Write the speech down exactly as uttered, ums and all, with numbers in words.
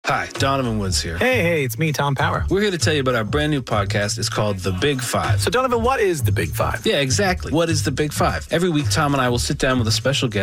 Hi, Donovan Woods here. Hey, hey, it's me, Tom Power. We're here to tell you about our brand new podcast. It's called The Big Five. So, Donovan, what is The Big Five? Yeah, exactly. What is The Big Five? Every week, Tom and I will sit down with a special guest